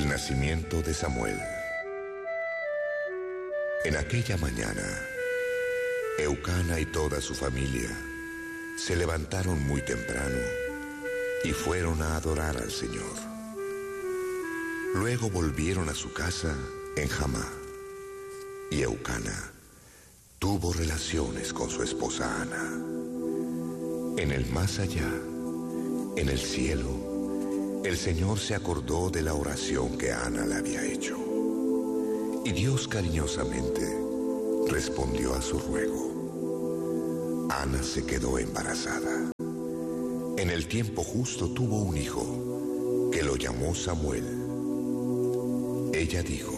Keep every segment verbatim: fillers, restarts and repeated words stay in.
nacimiento de Samuel. En aquella mañana, Eucana y toda su familia se levantaron muy temprano y fueron a adorar al Señor. Luego volvieron a su casa en Jamá, y Eucana tuvo relaciones con su esposa Ana. En el más allá, en el cielo, el Señor se acordó de la oración que Ana le había hecho, y Dios cariñosamente respondió a su ruego. Ana se quedó embarazada. En el tiempo justo tuvo un hijo que lo llamó Samuel. Ella dijo: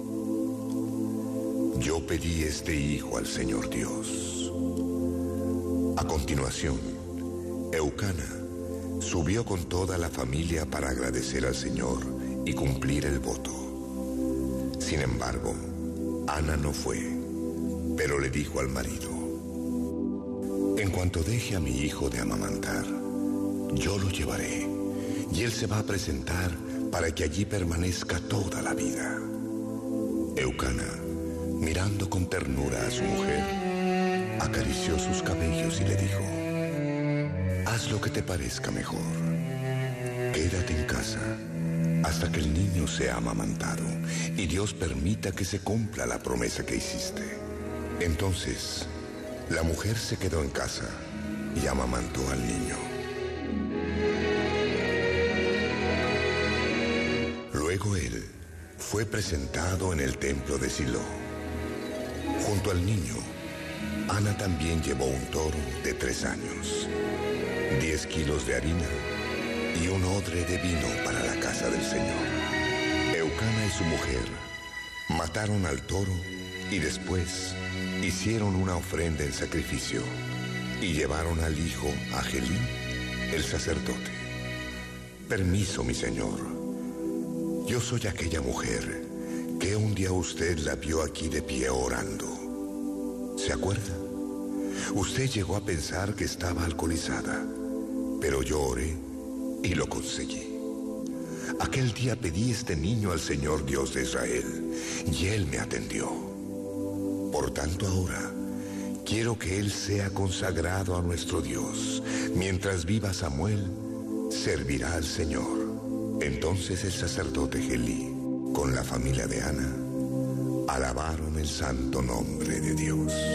yo pedí este hijo al Señor Dios. A continuación, Eucana subió con toda la familia para agradecer al Señor y cumplir el voto. Sin embargo, Ana no fue, pero le dijo al marido: en cuanto deje a mi hijo de amamantar, yo lo llevaré, y él se va a presentar para que allí permanezca toda la vida. Eucana, mirando con ternura a su mujer, acarició sus cabellos y le dijo: haz lo que te parezca mejor. Quédate en casa hasta que el niño sea amamantado y Dios permita que se cumpla la promesa que hiciste. Entonces, la mujer se quedó en casa y amamantó al niño. Luego él fue presentado en el templo de Silo. Junto al niño, Ana también llevó un toro de tres años, diez kilos de harina y un odre de vino para la casa del Señor. Eucana y su mujer mataron al toro y después hicieron una ofrenda en sacrificio y llevaron al hijo a Gelí, el sacerdote. Permiso, mi señor. Yo soy aquella mujer que un día usted la vio aquí de pie orando. ¿Se acuerda? Usted llegó a pensar que estaba alcoholizada, pero yo oré y lo conseguí. Aquel día pedí este niño al Señor Dios de Israel y Él me atendió. Por tanto ahora quiero que Él sea consagrado a nuestro Dios. Mientras viva Samuel, servirá al Señor. Entonces el sacerdote Gelí, con la familia de Ana, alabaron el santo nombre de Dios.